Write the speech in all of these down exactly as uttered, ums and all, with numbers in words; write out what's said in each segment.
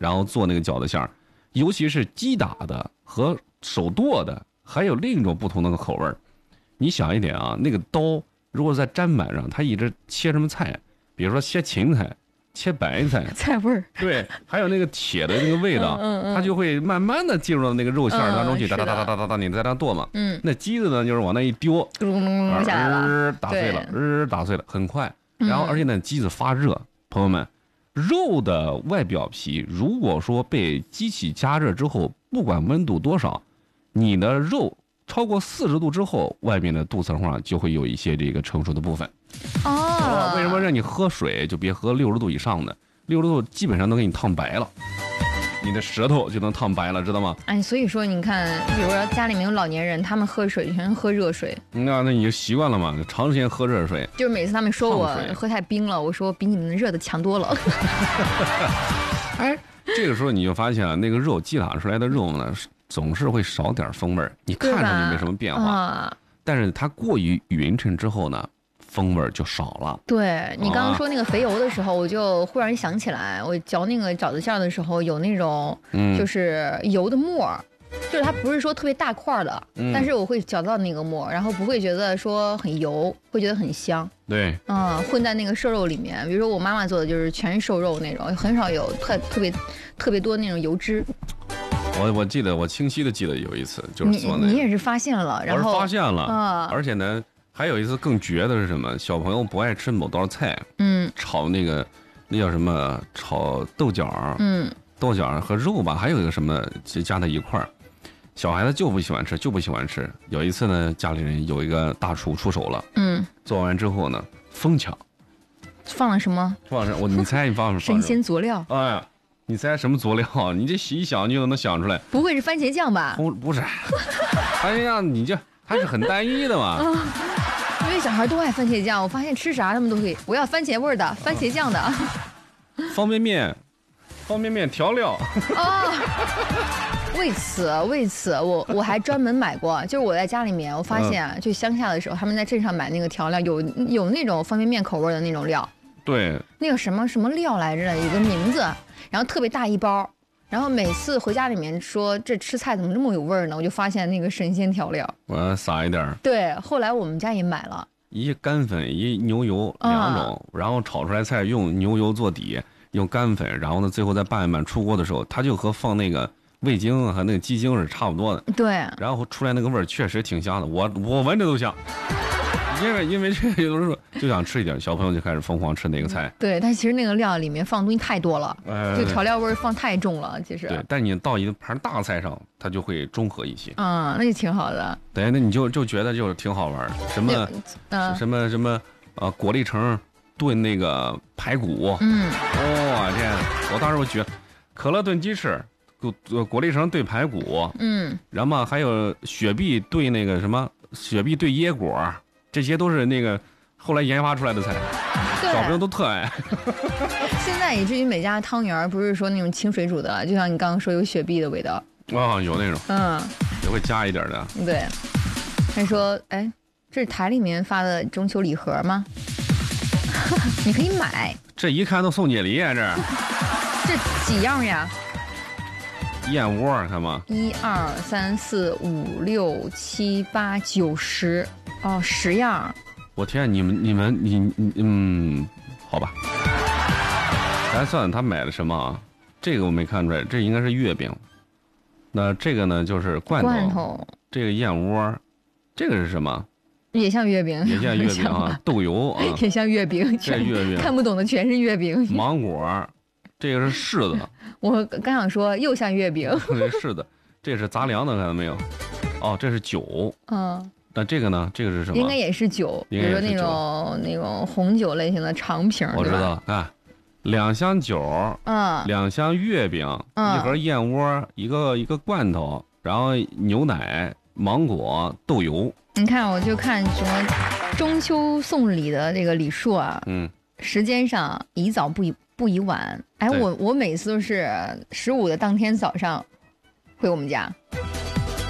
然后做那个饺子馅儿，尤其是机打的和手剁的，还有另一种不同的口味儿。你想一点啊，那个刀如果在砧板上，它一直切什么菜，比如说切芹菜。切白菜， 菜味儿， 对，还有那个铁的那个味道， 嗯嗯嗯、 它就会慢慢的进入到那个肉馅当中去，哒哒哒哒哒哒哒，你在那剁嘛， 嗯， 那机子呢就是往那一丢， 隆下来了， 打碎了，日打碎了，很快，然后而且那机子发热，朋友们，肉的外表皮如果说被机器加热之后，不管温度多少，你的肉超过四十度之后，外面的镀层上就会有一些这个成熟的部分。 哦， 为什么让你喝水就别喝六十度以上的？六十度基本上都给你烫白了，你的舌头就能烫白了，知道吗？ 哎，所以说你看，比如说家里面有老年人，他们喝水全是喝热水。 那那你就习惯了嘛，长时间喝热水。 就是每次他们说我喝太冰了，我说比你们热的强多了。 哎，这个时候你就发现啊，那个肉击打出来的肉呢，总是会少点风味儿，你看上去没什么变化，啊、但是它过于匀称之后呢，风味就少了。 对，你刚刚说那个肥油的时候，我就忽然想起来，我嚼那个饺子馅的时候有那种就是油的沫儿、嗯、就是它不是说特别大块的、嗯、但是我会嚼到那个沫，然后不会觉得说很油，会觉得很香。 对， 嗯，混在那个瘦肉里面，比如说我妈妈做的就是全是瘦肉那种，很少有特特别特别多那种油脂。 我我记得我清晰的记得有一次就是做那个， 你你也是发现了，然后我是发现了啊、 嗯，而且呢还有一次更绝的是什么？小朋友不爱吃某道菜， 嗯， 炒那个那叫什么？炒豆角， 嗯， 豆角和肉吧，还有一个什么加在一块儿，小孩子就不喜欢吃，就不喜欢吃。有一次呢，家里人有一个大厨出手了， 嗯， 做完之后呢，疯抢， 放了什么？ 放什么？我你猜你放什么？ 神仙佐料。 哎呀，你猜什么佐料？你这一想你就能想出来。 不会是番茄酱吧？ 不不是，番茄酱你这它是很单一的嘛。 啊，因为小孩都爱番茄酱，我发现吃啥他们都可以。我要番茄味的，番茄酱的。 方便面，方便面调料。 哦，为此为此，我我还专门买过，就是我在家里面，我发现啊，就乡下的时候，他们在镇上买那个调料，有有那种方便面口味的那种料。 对， 那个什么什么料来着，有个名字，然后特别大一包。然后每次回家里面说这吃菜怎么这么有味儿呢？我就发现那个神仙调料， 我撒一点。 对，后来我们家也买了， 一干粉一牛油两种、嗯，然后炒出来菜用牛油做底，用干粉，然后呢最后再拌一拌，出锅的时候它就和放那个味精和那个鸡精是差不多的。 对， 然后出来那个味儿确实挺香的，我我闻着都香。因为因为这有的时候就想吃一点，小朋友就开始疯狂吃那个菜。 对，但其实那个料里面放东西太多了，呃、就调料味放太重了。其实对，但你到一盘大菜上，它就会中和一些。 嗯，那就挺好的。 对，那你就就觉得就是挺好玩，什么、呃、什么什么呃果粒橙炖那个排骨， 嗯， 哦天，我当时我觉得可乐炖鸡翅，果果粒橙炖排骨， 嗯，然后还有雪碧炖那个什么雪碧炖椰果。这些都是那个后来研发出来的菜，小朋友都特爱。 现在以至于每家汤圆不是说那种清水煮的，就像你刚刚说有雪碧的味道。 啊、哦，有那种， 嗯， 也会加一点的。 对，他说：“哎，这是台里面发的中秋礼盒吗？你可以买。” 这一看都送解梨啊，这。 这几样呀？ 燕窝，看嘛。 一二三四五六七八九十。哦，十样！ 我天，你们你们你你嗯，好吧，咱算他买了什么啊？这个我没看出来，这应该是月饼。那这个呢，就是罐头。 罐头。 这个燕窝，这个是什么？ 也像月饼。 也像月饼啊，豆油啊。 也像月饼。 这月饼看不懂的全是月饼。 芒果，这个是柿子。 我刚想说，又像月饼。 是的，这是杂粮的，看到没有？哦，这是酒。 嗯。 那这个呢？这个是什么？ 应该也是酒，比如说那种那种红酒类型的长瓶。 我知道了，看，两箱酒， 嗯， 两箱月饼， 嗯、 一盒燕窝，一个一个罐头，然后牛奶、芒果、豆油。 你看，我就看什么中秋送礼的这个礼数啊， 嗯， 时间上宜早不宜不宜晚。哎，我我每次都是十五的当天早上回我们家，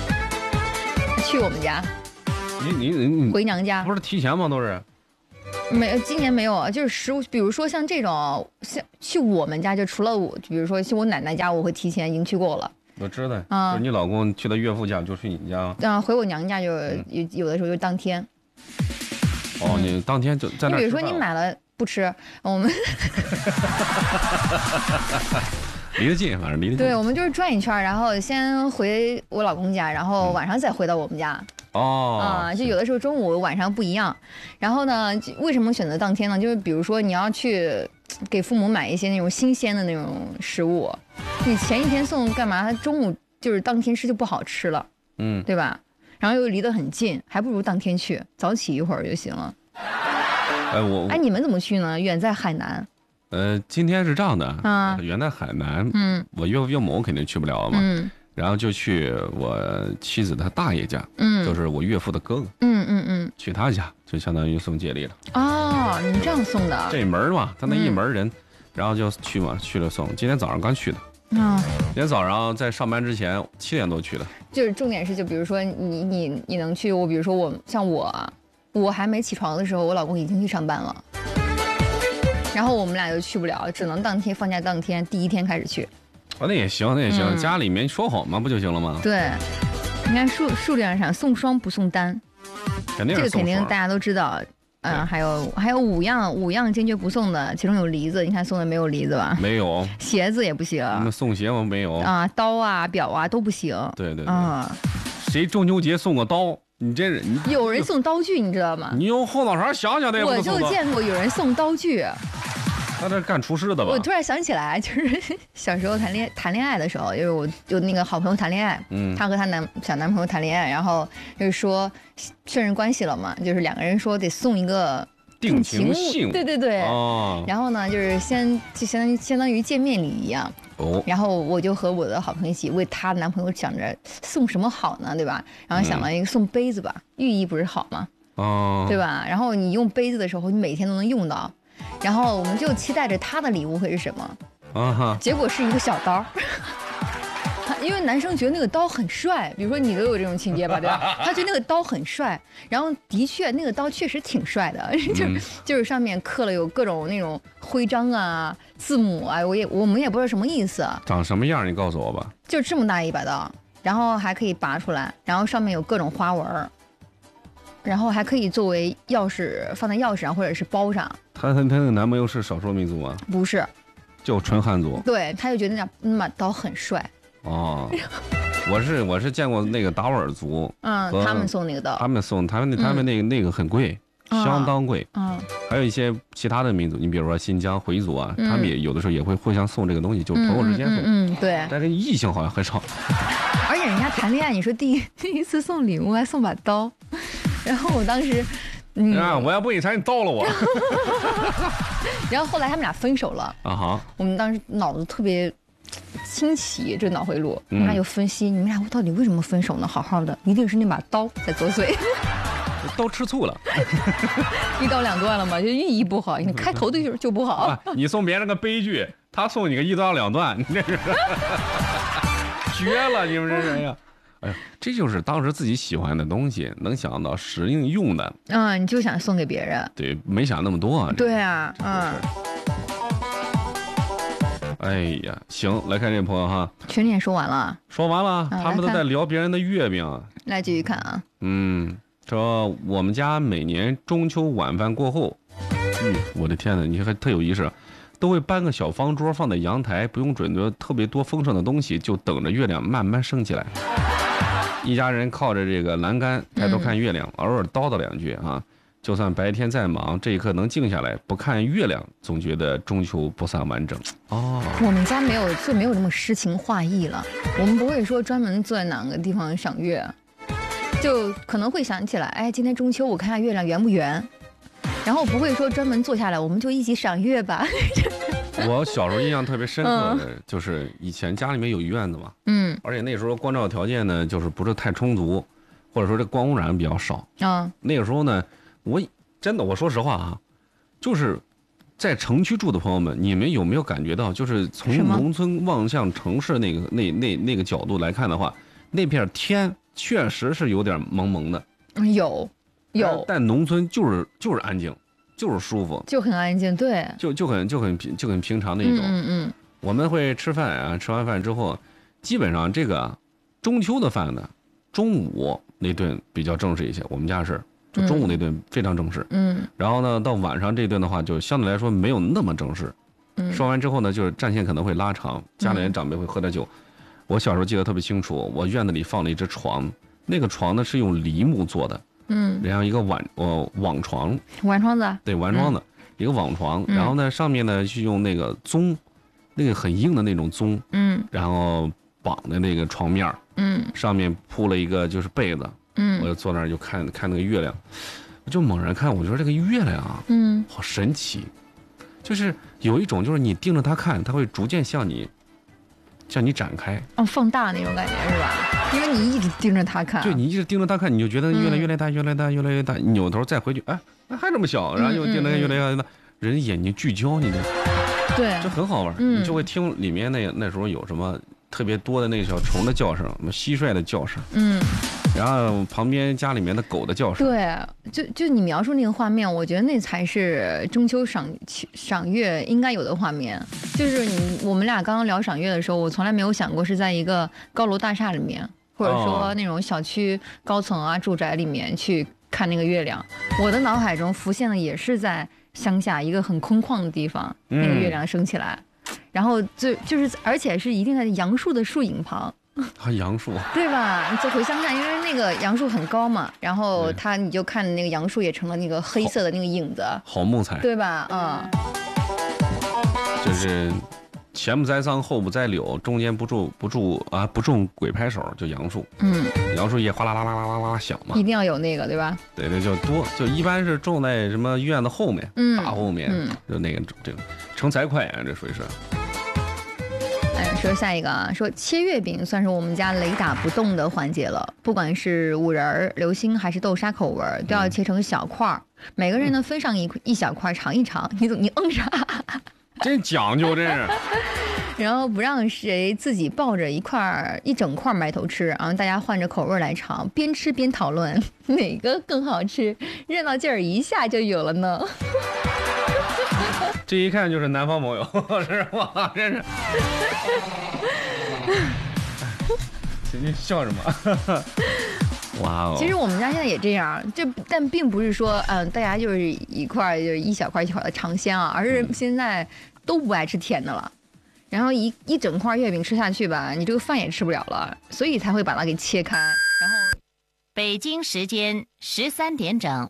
去我们家。 你你你回娘家不是提前吗？都是， 没，今年没有啊，就是食物，比如说像这种，像去我们家，就除了我，比如说去我奶奶家，我会提前已经去过了。 我知道，啊，就是你老公去他岳父家，就去你家。 啊，回我娘家就有有的时候就当天。 哦，你当天就在那。 你比如说你买了不吃，我们离得近，反正离得近。 对，我们就是转一圈，然后先回我老公家，然后晚上再回到我们家。 哦， 啊，就有的时候中午晚上不一样。然后呢，为什么选择当天呢？就是比如说你要去给父母买一些那种新鲜的那种食物，你前一天送干嘛？他中午就是当天吃就不好吃了， 嗯， 对吧？然后又离得很近，还不如当天去，早起一会儿就行了。 哎，我哎，你们怎么去呢？远在海南。 呃，今天是这样的啊， 远在海南， 嗯， 我岳父岳母肯定去不了嘛， 嗯。 然后就去我妻子她大爷家， 嗯， 就是我岳父的哥哥， 嗯嗯嗯， 去他家就相当于送接力了。 哦，你们这样送的？ 这门嘛，他那一门人，嗯、然后就去嘛，去了送。今天早上刚去的。 啊、哦， 今天早上在上班之前七点多去的。 就是重点是，就比如说你你你能去，我比如说我像我，我还没起床的时候，我老公已经去上班了，然后我们俩就去不了，只能当天放假当天第一天开始去。 哦，那也行，那也行，嗯、家里面说好嘛，不就行了吗？ 对，你看数数量上送双不送单， 肯定是这个肯定大家都知道。嗯、呃，还有还有五样五样坚决不送的，其中有梨子，你看送的没有梨子吧？ 没有。 鞋子也不行。 那送鞋我没有。 啊，刀啊表啊都不行。 对对对。 啊， 谁中秋节送个刀？你这人。 有人送刀具，你知道吗？ 你用后脑勺想想的也不我就见过有人送刀具。 他这干厨师的吧？ 我突然想起来，就是小时候谈恋谈恋爱的时候，就是我就那个好朋友谈恋爱，嗯，她和她男小男朋友谈恋爱，然后就是说确认关系了嘛，就是两个人说得送一个定情信， 对对对， 哦， 然后呢，就是先就相当于相当于见面礼一样， 哦， 然后我就和我的好朋友一起为她男朋友想着送什么好呢，对吧？然后想了一个送杯子吧，嗯、寓意不是好吗？ 哦， 对吧？然后你用杯子的时候，你每天都能用到。然后我们就期待着他的礼物会是什么， 啊哈！ 结果是一个小刀，因为男生觉得那个刀很帅，比如说你都有这种情节吧，对吧？他觉得那个刀很帅，然后的确那个刀确实挺帅的，就、嗯、就是上面刻了有各种那种徽章啊、字母啊，我也我们也不知道什么意思。 长什么样？你告诉我吧。 就这么大一把刀，然后还可以拔出来，然后上面有各种花纹。然后还可以作为钥匙放在钥匙上或者是包上。 他他他那个男朋友是少数民族吗？ 不是， 就纯汉族。 对，他就觉得那那把刀很帅。 哦，我是我是见过那个达斡尔族， 嗯，他们送那个刀， 他们送他们他们那个、嗯、那个很贵，相当贵。 嗯， 还有一些其他的民族，你比如说新疆回族啊，嗯、他们也有的时候也会互相送这个东西，就朋友之间送。 嗯，嗯嗯对。 但是异性好像很少。 而且人家谈恋爱，你说第一第一次送礼物还送把刀。然后我当时， 嗯，啊，我要不给你钱，你刀了我。 然后后来他们俩分手了啊哈！ 我们当时脑子特别清奇，这脑回路，我们俩就分析，你们俩到底为什么分手呢？好好的，一定是那把刀在作祟。 刀吃醋了， 一刀两断了嘛，就寓意不好。你开头的就就不好、 啊。你送别人个悲剧，他送你个一刀两断，你这是绝了！你们这人呀。哎呀，这就是当时自己喜欢的东西，能想到使应用的， 嗯，你就想送给别人， 对，没想那么多啊。 对啊，嗯。 哎呀，行，来看这朋友哈， 群里也说完了， 说完了，啊、他们都在聊别人的月饼。 来继续看啊， 嗯，说我们家每年中秋晚饭过后，嗯，我的天哪，你还特有仪式。都会搬个小方桌放在阳台，不用准备特别多丰盛的东西，就等着月亮慢慢升起来。一家人靠着这个栏杆抬头看月亮，嗯、偶尔叨叨两句啊。就算白天再忙，这一刻能静下来不看月亮，总觉得中秋不算完整。哦， 我们家没有就没有那么诗情画意了，我们不会说专门坐在哪个地方赏月，就可能会想起来，哎，今天中秋我看下月亮圆不圆。然后不会说专门坐下来，我们就一起赏月吧。 我小时候印象特别深刻的就是以前家里面有院子嘛， 嗯， 而且那时候光照条件呢，就是不是太充足，或者说这光污染比较少啊。 那个时候呢，我真的我说实话啊，就是在城区住的朋友们，你们有没有感觉到，就是从农村望向城市那个那那那个角度来看的话，那片天确实是有点蒙蒙的。 有。有， 但农村就是就是安静， 就是舒服， 就很安静，对， 就就很就很平就很平常的一种。 嗯嗯， 我们会吃饭啊，吃完饭之后，基本上这个中秋的饭呢，中午那顿比较正式一些，我们家是就中午那顿非常正式。 嗯， 然后呢，到晚上这顿的话，就相对来说没有那么正式。 嗯， 说完之后呢，就是战线可能会拉长，家里人长辈会喝点酒。我小时候记得特别清楚，我院子里放了一只床，那个床呢是用梨木做的， 嗯， 然后一个碗呃网床， 碗窗子， 对，碗窗子、嗯、一个网床，然后呢上面呢是用那个棕，那个很硬的那种棕， 嗯， 然后绑的那个床面， 嗯， 上面铺了一个就是被子， 嗯， 我就坐那儿就看看那个月亮，我就猛然看，我觉得这个月亮啊， 嗯， 好神奇，就是有一种就是你盯着它看，它会逐渐向你。向你展开， 哦，放大那种感觉是吧？因为你一直盯着它看， 对，你一直盯着它看，你就觉得越来越来大，越来越大，越来越大。你扭头再回去，哎，还这么小，然后又盯着越来越大，人眼睛聚焦，你的， 对， 就很好玩。你就会听里面那那时候有什么特别多的那个小虫的叫声，什么蟋蟀的叫声，嗯，然后旁边家里面的狗的叫声。 对，就就你描述那个画面，我觉得那才是中秋赏赏月应该有的画面。就是你我们俩刚刚聊赏月的时候，我从来没有想过是在一个高楼大厦里面，或者说那种小区高层啊住宅里面去看那个月亮。我的脑海中浮现的也是在乡下一个很空旷的地方，那个月亮升起来，嗯、然后就就是而且是一定在杨树的树影旁。 啊，杨树， 对吧？你就回乡下，因为那个杨树很高嘛，然后它你就看那个杨树也成了那个黑色的那个影子， 好木材， 对吧？嗯， 就是前不栽桑，后不栽柳，中间不住不住啊不种鬼拍手，就杨树。嗯，杨树叶哗啦啦啦啦啦啦响嘛， 一定要有那个，对吧？ 对对，就多，就一般是种在什么院子后面，嗯，大后面，嗯，就那个这个成财快啊，这属于是。 哎，说下一个啊，说切月饼算是我们家雷打不动的环节了，不管是五仁、流心还是豆沙口味，都要切成小块儿，嗯、每个人呢分上一一小块尝一尝。你怎么你嗯啥？ 真讲究，这是。 然后不让谁自己抱着一块一整块埋头吃，然后大家换着口味来尝，边吃边讨论哪个更好吃，热闹劲儿一下就有了呢。 这一看就是南方朋友，是吧？真是。你笑什么？哇哦！ 其实我们家现在也这样，这但并不是说，嗯，大家就是一块就是一小块一小块的尝鲜啊，而是现在都不爱吃甜的了。然后一一整块月饼吃下去吧，你这个饭也吃不了了，所以才会把它给切开。然后， 北京时间十三点整。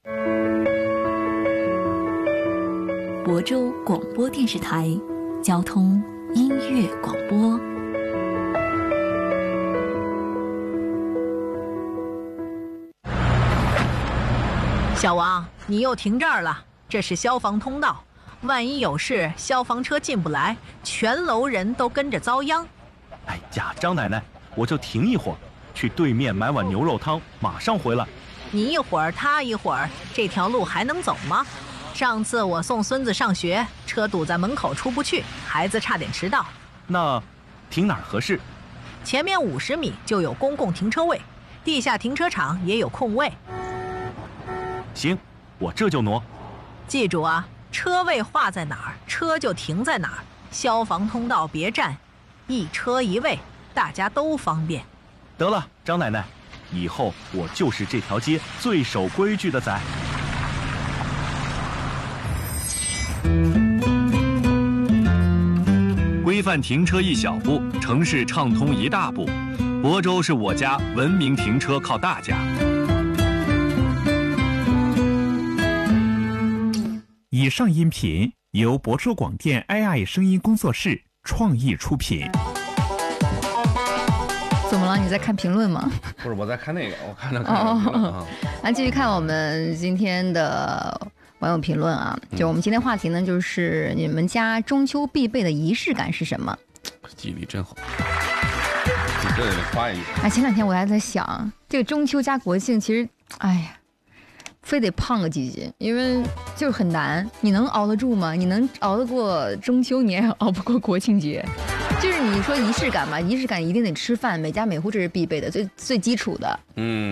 亳州广播电视台交通音乐广播。 小王，你又停这儿了，这是消防通道，万一有事，消防车进不来，全楼人都跟着遭殃。 哎呀，张奶奶，我就停一会儿，去对面买碗牛肉汤，马上回来。 你一会儿他一会儿，这条路还能走吗？上次我送孙子上学，车堵在门口出不去，孩子差点迟到。 那停哪儿合适？ 前面五十米就有公共停车位，地下停车场也有空位。 行，我这就挪。 记住啊，车位画在哪儿，车就停在哪儿。消防通道别占，一车一位，大家都方便。 得了，张奶奶，以后我就是这条街最守规矩的仔。规范停车一小步，城市畅通一大步。亳州是我家，文明停车靠大家。 以上音频由亳州广电 A I 声音工作室创意出品。 怎么了？你在看评论吗？ 不是，我在看那个，我看着看着评论啊。 那继续看我们今天的网友评论啊，就我们今天话题呢，就是你们家中秋必备的仪式感是什么？ 记忆力真好，你这得夸一句。 哎，前两天我还在想，这个中秋加国庆，其实，哎呀，非得胖个几斤，因为就是很难。你能熬得住吗？你能熬得过中秋，你也熬不过国庆节。就是你说仪式感嘛，仪式感一定得吃饭，每家每户这是必备的，最最基础的。 嗯。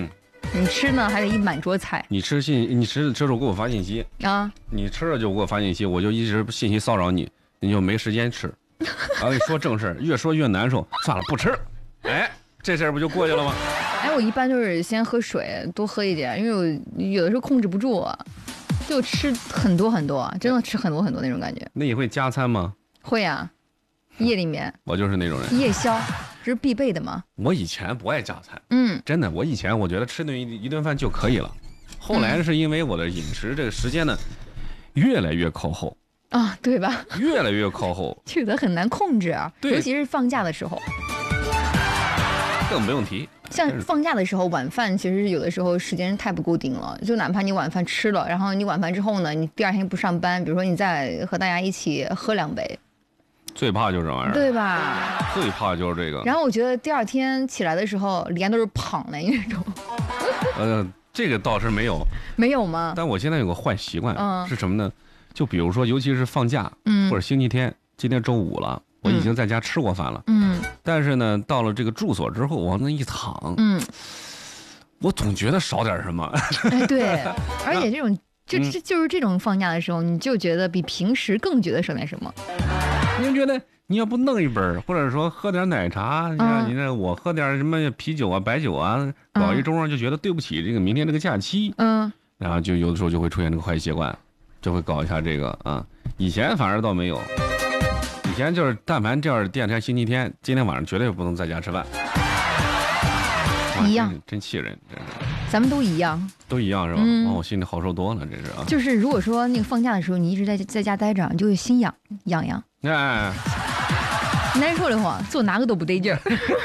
你吃呢还得一满桌菜。 你吃信，你吃吃时候给我发信息啊， 你吃了就给我发信息，我就一直信息骚扰你，你就没时间吃。然后你说正事，越说越难受，算了，不吃。哎，这事儿不就过去了吗？ 哎，我一般就是先喝水，多喝一点，因为我有的时候控制不住，就吃很多很多，真的吃很多很多那种感觉。 那你会加餐吗？ 会啊，夜里面。 我就是那种人。 夜宵，这是必备的嘛。 我以前不爱加餐， 嗯， 真的，我以前我觉得吃顿一顿饭就可以了。后来是因为我的饮食这个时间呢，越来越靠后。 啊，对吧？ 越来越靠后， 这个很难控制啊，尤其是放假的时候， 更不用提。 像放假的时候，晚饭其实有的时候时间太不固定了，就哪怕你晚饭吃了，然后你晚饭之后呢，你第二天不上班，比如说你再和大家一起喝两杯， 最怕就是这玩意儿， 对吧？ 最怕就是这个。 然后我觉得第二天起来的时候，脸都是胖的那种。 呃，这个倒是没有， 没有吗？ 但我现在有个坏习惯， 嗯、 是什么呢？就比如说，尤其是放假， 嗯， 或者星期天，今天周五了，我已经在家吃过饭了， 嗯， 但是呢，到了这个住所之后，往那一躺， 嗯， 我总觉得少点什么。 哎，对，而且这种就这就是这种放假的时候，你就觉得比平时更觉得少点什么。 你就觉得你要不弄一杯，或者说喝点奶茶，你看你这我喝点什么啤酒啊、白酒啊，搞一盅上就觉得对不起这个明天这个假期， 嗯， 然后就有的时候就会出现这个坏习惯。就会搞一下这个啊，以前反而倒没有，以前就是但凡这样第二天星期天，今天晚上绝对不能在家吃饭， 一样， 真气人，真是。 咱们都一样， 都一样是吧？嗯、哦，我心里好受多了，真是啊。 就是如果说那个放假的时候，你一直在在家待着，你就会心痒痒痒， 哎， 难受的慌，做哪个都不得劲儿。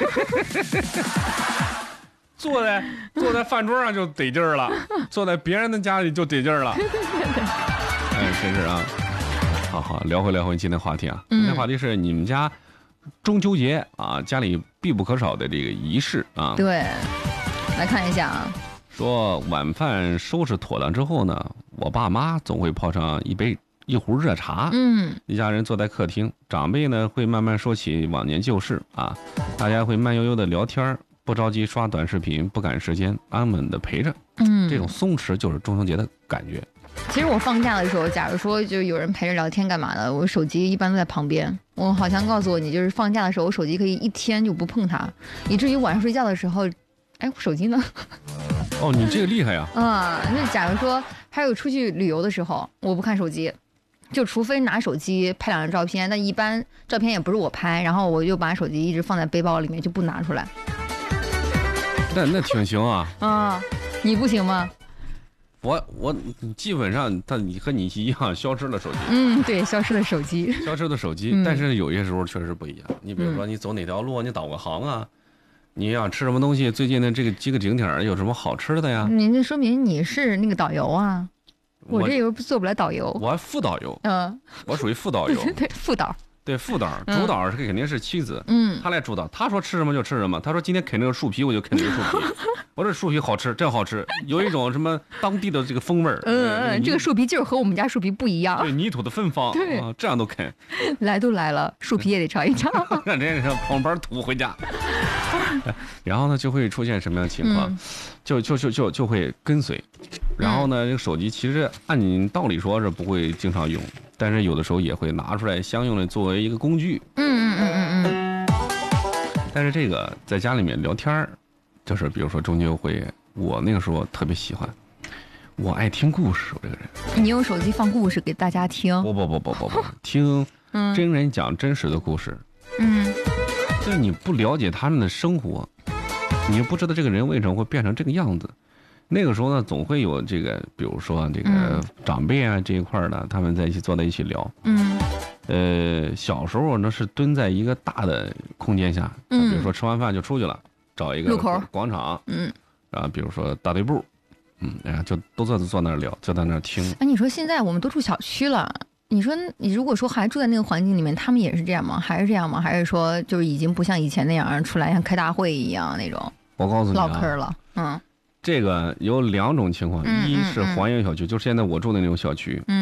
坐在坐在饭桌上就得劲儿了，坐在别人的家里就得劲儿了。哎，真是啊！好好聊回聊回今天话题啊，今天话题是你们家中秋节啊，家里必不可少的这个仪式啊。 对，来看一下啊。 说晚饭收拾妥当之后呢，我爸妈总会泡上一杯一壶热茶， 嗯， 一家人坐在客厅，长辈呢会慢慢说起往年旧事啊，大家会慢悠悠的聊天。不着急刷短视频，不赶时间，安稳的陪着， 嗯， 这种松弛就是中秋节的感觉。 其实我放假的时候，假如说就有人陪着聊天干嘛的，我手机一般都在旁边。我好像告诉我，你就是放假的时候，我手机可以一天就不碰它，以至于晚上睡觉的时候，哎，我手机呢？ 哦，你这个厉害呀！ 啊、嗯，那假如说还有出去旅游的时候，我不看手机。就除非拿手机拍两张照片，但一般照片也不是我拍，然后我就把手机一直放在背包里面，就不拿出来。 那那挺行啊！ 啊，你不行吗？ 我我基本上，他你和你一样消失了手机。 嗯，对，消失了手机。 消失了手机， 嗯、 但是有些时候确实不一样。你比如说，你走哪条路，你导个航啊，你想吃什么东西，最近的这个几个景点有什么好吃的呀？ 你那说明你是那个导游啊。我, 我这又做不来导游， 我还副导游， 嗯， 我属于副导游， 对，副导， 对，副导，主导是肯定是妻子， 嗯， 他来主导，他说吃什么就吃什么，他说今天啃这个树皮，我就啃这个树皮，我这树皮好吃，真好吃，有一种什么当地的这个风味儿， 嗯嗯，这个树皮就是和我们家树皮不一样， 对，泥土的芬芳， 对、 啊，这样都啃， 来都来了，树皮也得尝一尝， 让人家捧盘土回家，然后呢就会出现什么样的情况，嗯、就就就就就会跟随。然后呢，这个手机其实按道理说是不会经常用，但是有的时候也会拿出来相应的作为一个工具。 嗯嗯嗯嗯嗯。 但是这个在家里面聊天，就是比如说中秋会，我那个时候特别喜欢，我爱听故事，我这个人。 你用手机放故事给大家听？ 不不不不不不，听真人讲真实的故事。 嗯。 就是你不了解他们的生活，你又不知道这个人为什么会变成这个样子。那个时候呢，总会有这个，比如说这个长辈啊这一块的，他们在一起坐在一起聊。 嗯。 呃，小时候呢是蹲在一个大的空间下， 嗯， 比如说吃完饭就出去了，找一个路口广场， 嗯， 啊，比如说大队部，嗯，然后就都坐坐那儿聊，就在那儿听。 哎，你说现在我们都住小区了，你说你如果说还住在那个环境里面，他们也是这样吗？还是这样吗？还是说就是已经不像以前那样出来像开大会一样那种？ 我告诉你、啊， 唠嗑了，嗯。 这个有两种情况， 嗯、 一是环境小区，嗯、就是现在我住的那种小区， 嗯，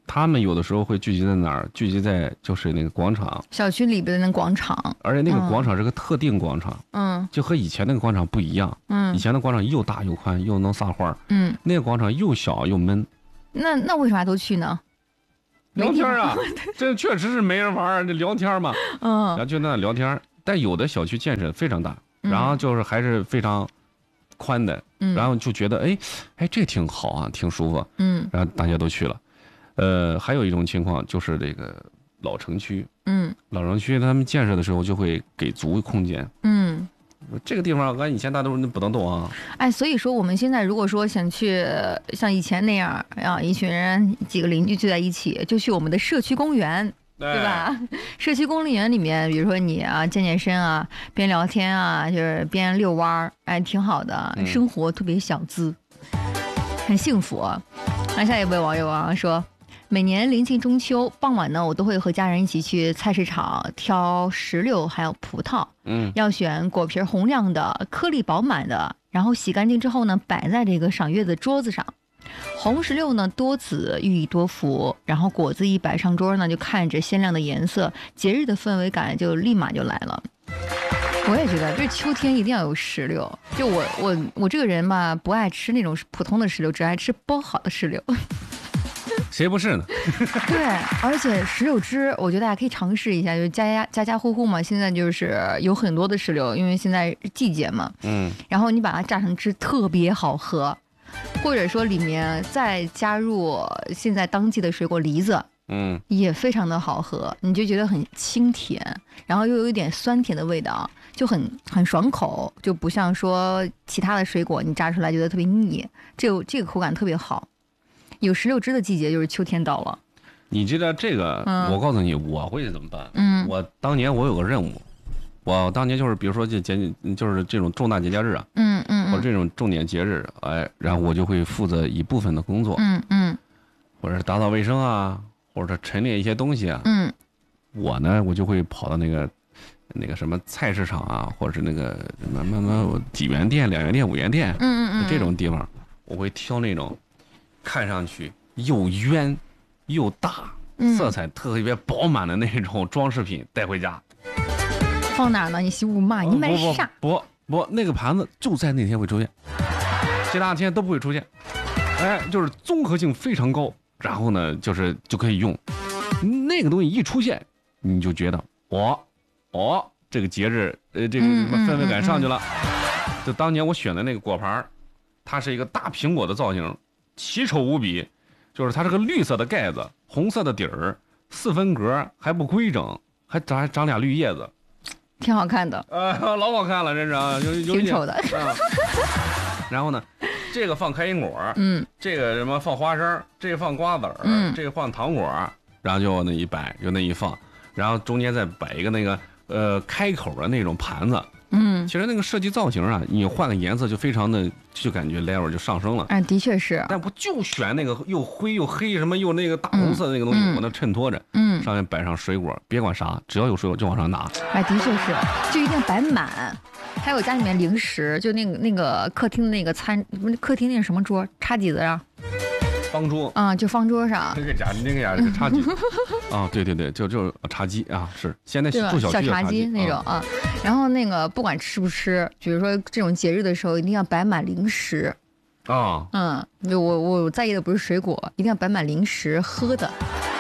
他们有的时候会聚集在哪儿？聚集在就是那个广场， 小区里边的那广场， 而且那个广场是个特定广场， 嗯， 就和以前那个广场不一样， 嗯， 以前的广场又大又宽又能撒欢， 嗯， 那个广场又小又闷。 那那为啥都去呢？ 聊天啊，这确实是没人玩，这聊天嘛， 嗯， 然后就那聊天。但有的小区建设非常大，然后就是还是非常宽的， 嗯， 然后就觉得哎哎这挺好啊，挺舒服， 嗯， 然后大家都去了。呃，还有一种情况就是这个老城区， 嗯， 老城区他们建设的时候就会给足空间， 嗯， 这个地方俺以前大都是不能动啊。 哎，所以说我们现在如果说想去像以前那样啊，一群人几个邻居聚在一起，就去我们的社区公园。对吧？社区公园里面，比如说你啊，健健身啊，边聊天啊，就是边遛弯儿，哎，挺好的， 嗯、 生活特别小资，很幸福。那下一位网友啊说，每年临近中秋傍晚呢，我都会和家人一起去菜市场挑石榴还有葡萄， 嗯， 要选果皮红亮的、颗粒饱满的，然后洗干净之后呢，摆在这个赏月的桌子上。红石榴呢多籽寓意多福，然后果子一摆上桌呢，就看着鲜亮的颜色，节日的氛围感就立马就来了。我也觉得这秋天一定要有石榴，就我我我这个人吧，不爱吃那种普通的石榴，只爱吃包好的石榴。 谁不是呢？ 对，而且石榴汁，我觉得大家可以尝试一下，就家家家家户户嘛，现在就是有很多的石榴，因为现在季节嘛， 嗯， 然后你把它榨成汁，特别好喝。或者说里面再加入现在当季的水果梨子， 嗯， 也非常的好喝，你就觉得很清甜，然后又有一点酸甜的味道，就很很爽口，就不像说其他的水果你榨出来觉得特别腻，这个这个口感特别好。有石榴汁的季节就是秋天到了。 你知道这个，嗯、我告诉你我会怎么办？ 嗯， 我当年我有个任务。我当年就是，比如说这节，就是这种重大节假日啊， 嗯嗯， 或者这种重点节日，哎，然后我就会负责一部分的工作， 嗯嗯， 或者是打扫卫生啊，或者陈列一些东西啊， 嗯， 我呢，我就会跑到那个那个什么菜市场啊，或者是那个什么什么几元店、两元店、五元店， 嗯嗯嗯， 这种地方，我会挑那种看上去又圆又大、色彩特别饱满的那种装饰品带回家。 放哪儿呢？你媳妇骂你买啥？ 不不 不, 不，那个盘子就在那天会出现，其他天都不会出现。哎，就是综合性非常高，然后呢，就是就可以用。那个东西一出现，你就觉得哦哦，这个节日呃这个什么氛围感上去了。嗯嗯嗯嗯、就当年我选的那个果盘，它是一个大苹果的造型，奇丑无比。就是它是个绿色的盖子，红色的底儿，四分格还不规整，还长还长俩绿叶子。 挺好看的， 呃，老好看了，真是啊，有有挺丑的。 啊、然后呢，这个放开心果， 嗯， 这个什么放花生，这个放瓜子儿， 嗯， 这个放糖果，然后就那一摆，就那一放，然后中间再摆一个那个呃开口的那种盘子， 嗯， 其实那个设计造型啊，你换个颜色就非常的，就感觉 level 就上升了。 哎，的确是。 但我就选那个又灰又黑什么又那个大红色的那个东西， 嗯、 我能衬托着， 嗯， 上面摆上水果，别管啥，只要有水果就往上拿。 哎，的确是，就一定摆满。还有家里面零食，就那个那个客厅的那个餐，客厅那个什么桌，茶几子呀。 方桌啊、嗯，就方桌上那个家那个呀，这个茶几啊，对对对，就就茶几啊，是现在住小区小茶几那种啊。然后那个不管吃不吃，比如说这种节日的时候，一定要摆满零食啊。 嗯，我我在意的不是水果，一定要摆满零食喝的。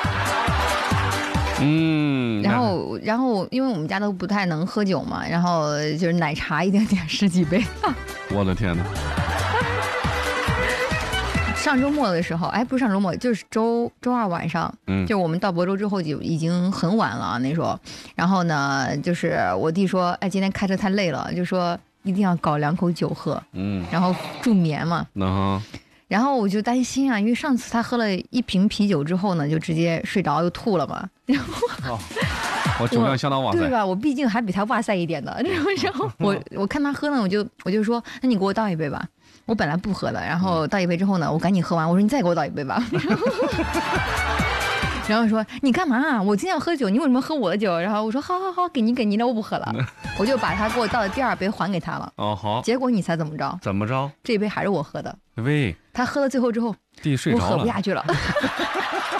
嗯， 然后然后因为我们家都不太能喝酒嘛，然后就是奶茶一定点十几杯。 我的天哪！ 上周末的时候，哎，不是上周末，就是周周二晚上， 嗯， 就我们到亳州之后就已经很晚了啊，那时候，然后呢，就是我弟说，哎，今天开车太累了，就说一定要搞两口酒喝， 嗯， 然后助眠嘛， 嗯， 然后我就担心啊，因为上次他喝了一瓶啤酒之后呢，就直接睡着又吐了嘛，然后。 哦我酒量相当哇塞， 对吧？我毕竟还比他哇塞一点的。然后我我看他喝呢，我就我就说，那你给我倒一杯吧。我本来不喝的，然后倒一杯之后呢，我赶紧喝完。我说你再给我倒一杯吧。然后说你干嘛？我今天要喝酒，你为什么喝我的酒？然后我说好好好，给你给你，那我不喝了。我就把他给我倒的第二杯还给他了。 哦好。 结果你猜怎么着？ 怎么着？ 这一杯还是我喝的。 喂。 他喝了最后之后， 弟睡着了， 我喝不下去了。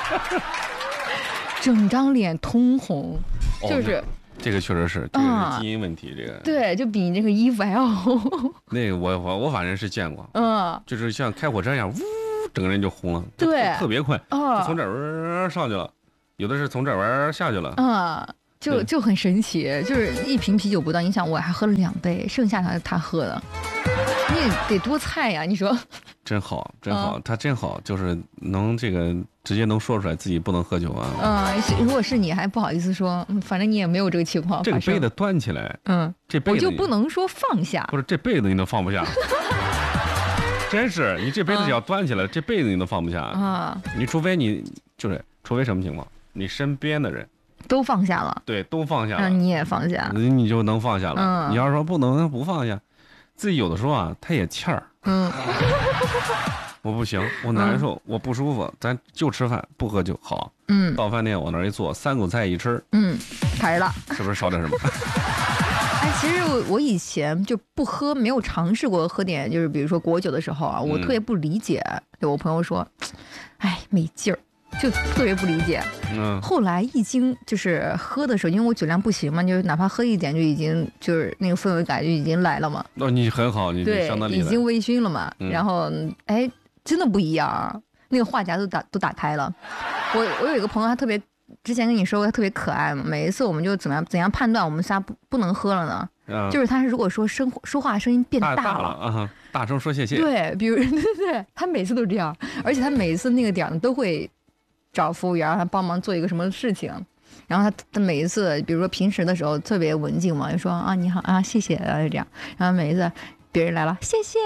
整张脸通红， 哦、 就是这个确实是，这个是基因问题，这个对，就比你这个衣服还要红。 那个我我我反正是见过， 嗯， 就是像开火车一样，呜，整个人就红了， 对， 特别快， 啊， 从这儿上去了，有的是从这儿下去了， 啊。就就很神奇，就是一瓶啤酒不到，你想我还喝了两杯，剩下他他喝的，你得多菜呀！你说， 真好，真好，嗯、他真好，就是能这个直接能说出来自己不能喝酒啊。 嗯，如果是你还不好意思说，反正你也没有这个情况。 这个杯子端起来， 嗯， 这杯子我就不能说放下， 不是这被子你都放不下，真是你这杯子只要端起来，嗯、这被子你都放不下啊！你除非你就是除非什么情况，你身边的人。 都放下了， 对，都放下了， 那你也放下， 你就能放下了。 嗯， 你要是说不能不放下，自己有的时候啊，他也欠儿。 嗯， 我不行，我难受，嗯、我不舒服，咱就吃饭，不喝酒好。 嗯， 到饭店往那儿一坐，三口菜一吃， 嗯，开了， 是不是少点什么？ 哎，其实我我以前就不喝，没有尝试过喝点，就是比如说果酒的时候啊，我特别不理解。嗯、就我朋友说，哎，没劲儿。就特别不理解，嗯，后来一经就是喝的时候，因为我酒量不行嘛，就哪怕喝一点就已经就是那个氛围感就已经来了嘛。 哦，你很好，你对， 相当厉害， 已经微醺了嘛。 嗯、 然后哎，真的不一样，那个话匣都打都打开了。我我有一个朋友，他特别之前跟你说过，他特别可爱嘛。每一次我们就怎么样怎样判断我们仨不不能喝了呢？嗯、就是他如果说声说话声音变大了， 大了啊，大声说谢谢。 对，比如对对对，他每次都这样，而且他每次那个点都会。找服务员让他帮忙做一个什么事情，然后他他每一次，比如说平时的时候特别文静嘛，就说啊你好啊谢谢啊就这样，然后每一次别人来了谢谢，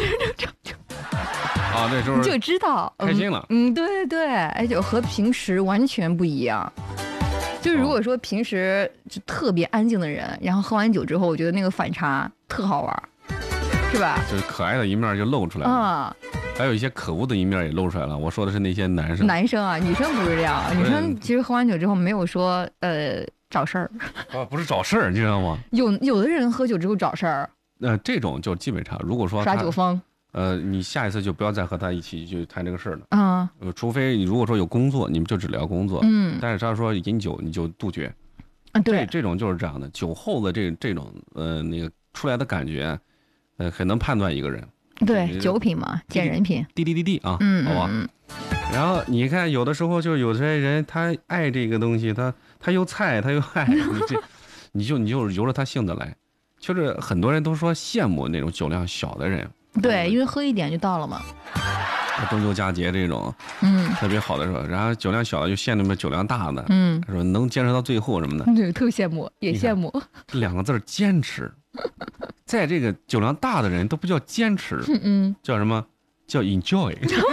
啊那时候就知道开心了， 嗯, 嗯对对对，而且和平时完全不一样。就是如果说平时就特别安静的人，然后喝完酒之后，我觉得那个反差特好玩，是吧？ 就是可爱的一面就露出来了啊。还有一些可恶的一面也露出来了。我说的是那些男生， 男生啊，女生不是这样。女生其实喝完酒之后没有说呃找事儿啊，不是找事儿，你知道吗？ 有有的人喝酒之后找事儿， 呃，这种就基本上，如果说耍酒疯， 呃，你下一次就不要再和他一起去谈这个事儿了啊、 呃。除非你如果说有工作，你们就只聊工作， 嗯， 但是他说饮酒你就杜绝啊，对， 这这种就是这样的。酒后的这这种呃那个出来的感觉，呃，很能判断一个人。 对，酒品嘛，见人品， 滴滴滴滴啊， 嗯， 好吧。 嗯、 然后你看，有的时候就有些人他爱这个东西，他他又菜，他又爱，你这你就你就由着他性子来。就是很多人都说羡慕那种酒量小的人， 对，因为喝一点就到了嘛。 中秋佳节这种， 嗯， 特别好的时候，然后酒量小的就羡慕酒量大的， 嗯， 说能坚持到最后什么的， 对，特羡慕，也羡慕。 这两个字坚持。在这个酒量大的人都不叫坚持， 嗯， 叫什么？叫 enjoy，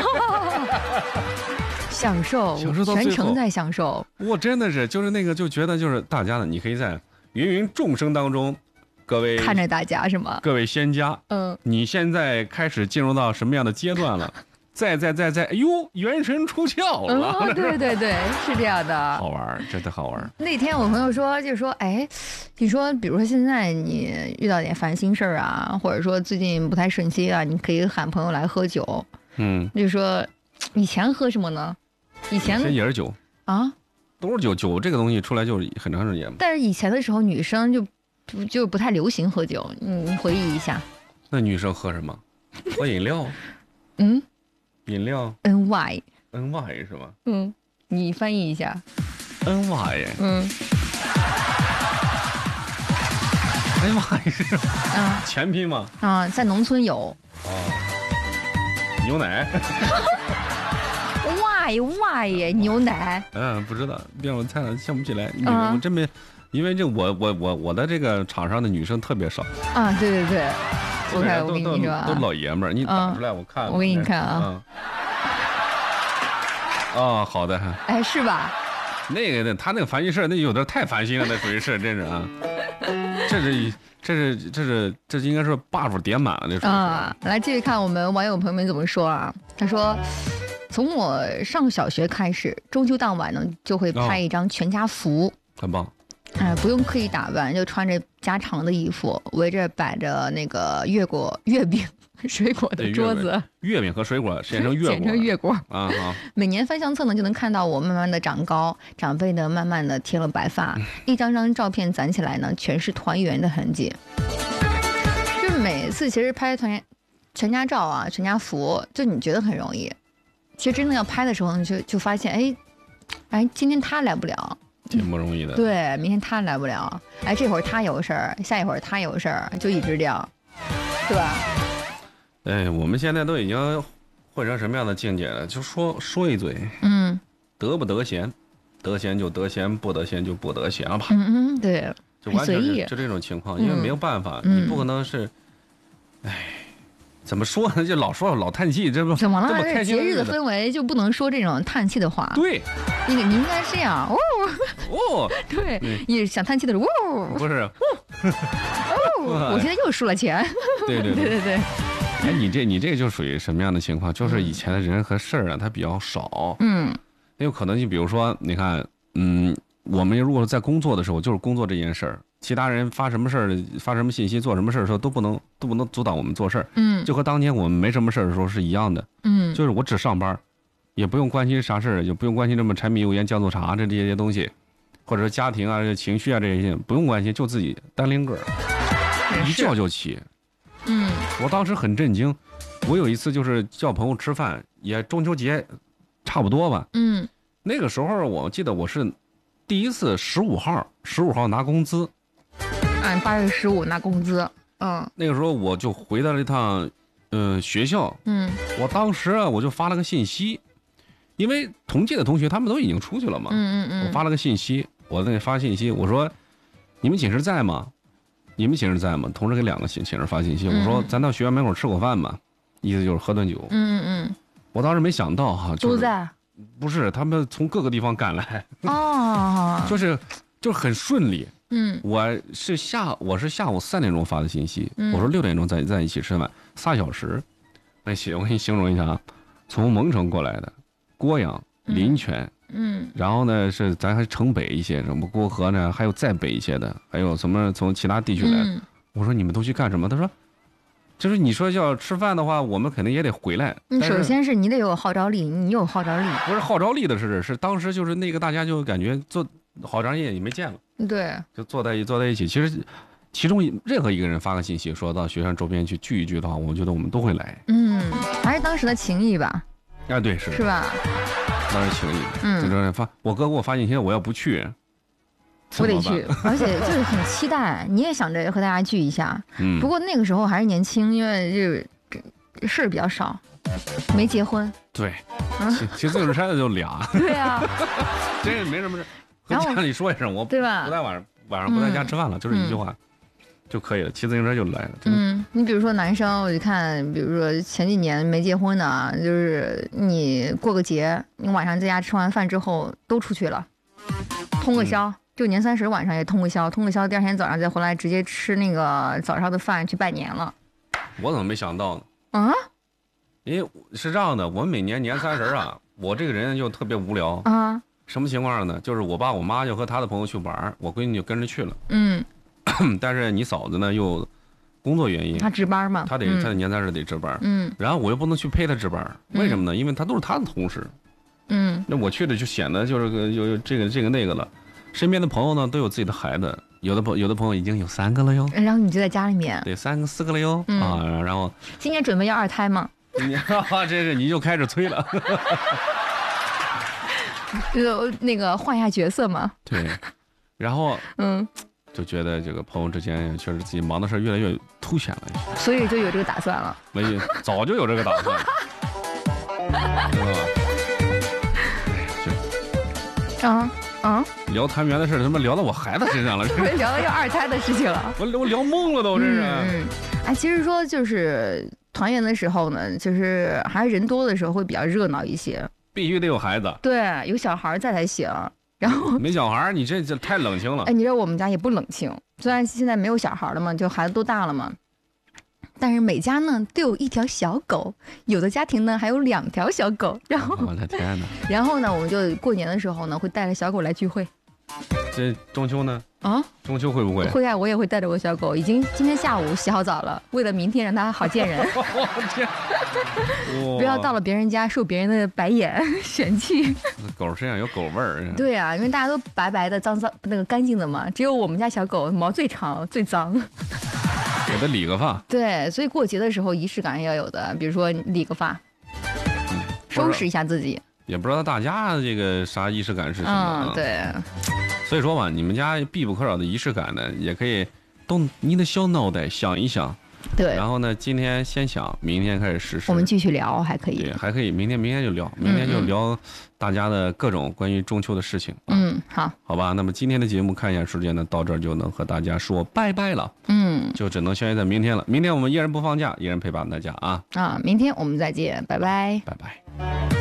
享受， 享受到全程在享受。 我真的是，就是那个，就觉得就是大家呢，你可以在芸芸众生当中，各位看着大家是吗？ 各位仙家， 嗯， 你现在开始进入到什么样的阶段了？再再再再，哎呦，元神出窍了！ 哦，对对对，是这样的， 好玩，真的好玩。 那天我朋友说，就说，哎，你说，比如说现在你遇到点烦心事儿啊，或者说最近不太顺心啊，你可以喊朋友来喝酒。 嗯， 就说以前喝什么呢？以前以前也是酒啊， 都是酒。酒这个东西出来就是很长时间。 但是以前的时候，女生就不就不太流行喝酒。你回忆一下。 那女生喝什么？喝饮料。 嗯。 饮料 N Y N Y 是吗？ 嗯，你翻译一下 N Y 嗯 N Y 是啊前拼吗？ 啊，在农村有啊，牛奶 Y Y 牛奶嗯，不知道，让我猜了想不起来，嗯、我真没，因为这我我我我的这个场上的女生特别少啊，对对对。我看，我跟你说啊， 都老爷们儿，你打出来我看。 我给你看啊。 啊，好的。 哎，是吧？ 那个，他那个烦心事那有点太烦心了，那属于是，真是啊。这是，这是，这是，这应该是 buff 点满了，这是。 啊，来继续看我们网友朋友们怎么说啊？他说，从我上小学开始，中秋当晚呢就会拍一张全家福。 很棒。 哎，不不用刻意打扮，就穿着家常的衣服，围着摆着那个月果、月饼、水果的桌子， 月饼和水果写成月果， 写成月果啊。好， 每年翻相册呢，就能看到我慢慢的长高，长辈呢慢慢的添了白发，一张张照片攒起来呢，全是团圆的痕迹。就是每次其实拍团圆全家照啊、全家福，就你觉得很容易，其实真的要拍的时候，你就就发现，哎，哎，今天他来不了。 挺不容易的， 对，明天他来不了，哎，这会儿他有事儿，下一会儿他有事儿，就一直这样，对吧？ 哎，我们现在都已经混成什么样的境界了？就说说一嘴， 嗯， 得不得闲，得闲就得闲，不得闲就不得闲吧。 嗯嗯，对， 就完全随意是就这种情况，因为没有办法， 嗯、 你不可能是，哎。怎么说呢？就老说老叹气，这不怎么了？ 这么开心节日的氛围就不能说这种叹气的话。 对， 你你应该这样哦哦， 对，你想叹气的时候哦， 不是哦，我现在又输了钱。 对对对对对。 哎，你这你这个就属于什么样的情况？就是以前的人和事儿啊，它比较少。 嗯， 很有可能你比如说，你看，嗯，我们如果在工作的时候，就是工作这件事儿。其他人发什么事儿、发什么信息、做什么事儿的时候，都不能都不能阻挡我们做事儿。 嗯， 就和当年我们没什么事儿的时候是一样的。 嗯， 就是我只上班，也不用关心啥事儿，也不用关心这么柴米油盐酱醋茶这这些东西，或者说家庭啊、这情绪啊这些，不用关心，就自己单拎个儿，一觉就起。 嗯， 我当时很震惊。我有一次就是叫朋友吃饭，也中秋节差不多吧。 嗯， 那个时候我记得我是第一次十五号，十五号拿工资。 按八月十五拿工资，嗯， 那个时候我就回到了一趟，嗯、呃，学校， 嗯， 我当时啊我就发了个信息，因为同届的同学他们都已经出去了嘛， 嗯嗯嗯， 我发了个信息，我那发信息，我说你们寝室在吗？你们寝室在吗？同时给两个寝寝室发信息， 嗯、 我说咱到学校门口吃口饭吧，意思就是喝顿酒， 嗯嗯， 我当时没想到哈，就是、 都在， 不是他们从各个地方赶来， 哦， 就是就是很顺利。 嗯， 我是下我是下午三点钟发的信息， 嗯、 我说六点钟在在一起吃饭，仨小时。那写我给你形容一下啊，从蒙城过来的，郭阳、临泉， 嗯， 然后呢是咱还城北一些，什么郭河呢，还有再北一些的，还有什么从其他地区来的。 嗯、 我说你们都去干什么？他说，就是你说要吃饭的话，我们肯定也得回来。 嗯，首先是你得有号召力，你有号召力。 不是号召力的事，是当时就是那个大家就感觉做好长时间也没见了。 对， 就坐在一坐在一起，其实其中任何一个人发个信息说到学校周边去聚一聚的话，我觉得我们都会来。 嗯，还是当时的情谊吧。 啊，对，是是吧？ 当时情谊， 嗯， 就这发，我哥给我发信息，我要不去， 我得去，而且就是很期待，你也想着和大家聚一下。 嗯， 不过那个时候还是年轻，因为这这事儿比较少，没结婚。 对，骑骑自行车的就俩。 对啊， 真是没什么事。 然后家里说一声，我对吧？ 不在晚上晚上不在家吃饭了， 嗯、 就是一句话、嗯、就可以了。骑自行车就来了。 嗯，你比如说男生，我就看，比如说前几年没结婚的，就是你过个节，你晚上在家吃完饭之后都出去了，通个宵，嗯、就年三十晚上也通个宵，通个宵，第二天早上再回来直接吃那个早上的饭去拜年了。 我怎么没想到呢？ 啊？ 因为是这样的，我们每年年三十啊，我这个人就特别无聊啊。 什么情况呢？就是我爸我妈就和他的朋友去玩，我闺女就跟着去了。 嗯， 但是你嫂子呢又工作原因， 她值班嘛， 她得、嗯、她的年三十得值班。 嗯， 然后我又不能去陪她值班，为什么呢？嗯、因为她都是她的同事。 嗯， 那我去的就显得就是个有这个这个那个了。身边的朋友呢都有自己的孩子，有的朋有的朋友已经有三个了哟。 然后你就在家里面， 对，三个四个了哟、 嗯、 啊，然后今年准备要二胎吗？ 你这是你就开始催了。 呃，那个换一下角色嘛。 对，然后嗯， 就觉得这个朋友之间确实自己忙的事越来越凸显了， 所以就有这个打算了。 没，早就有这个打算，知道吧？哎呀， 啊啊！ 聊团圆的事，他妈聊到我孩子身上了， 聊到要二胎的事情了。 我我聊懵了都，这是。 嗯，哎，其实说就是团圆的时候呢，就是还是人多的时候会比较热闹一些。 必须得有孩子， 对，有小孩在才行。然后没小孩，你这这太冷清了。 哎，你知道我们家也不冷清，虽然现在没有小孩了嘛，就孩子都大了嘛，但是每家呢都有一条小狗，有的家庭呢还有两条小狗。然后我的天哪！ 然后呢，我们就过年的时候呢会带着小狗来聚会。 这中秋呢？ 啊， 中秋会不会？ 会啊，我也会带着我小狗，已经今天下午洗好澡了，为了明天让它好见人。不要到了别人家受别人的白眼嫌弃。 狗身上有狗味儿。 对啊，因为大家都白白的、脏脏那个干净的嘛，只有我们家小狗毛最长、最脏。 给它理个发。 对，所以过节的时候仪式感也要有的，比如说理个发，嗯、收拾一下自己。 也不知道大家这个啥仪式感是什么、啊。 嗯，对。 所以说吧，你们家必不可少的仪式感呢，也可以动你的小脑袋想一想。 对。 然后呢，今天先想，明天开始实施。 我们继续聊，还可以。 对，还可以，明天明天就聊，明天就聊大家的各种关于中秋的事情。 嗯，好。 好吧，那么今天的节目看一下时间呢，到这儿就能和大家说拜拜了。 嗯。 就只能相约在明天了。明天我们依然不放假，依然陪伴大家啊。 啊，明天我们再见，拜拜。 拜拜。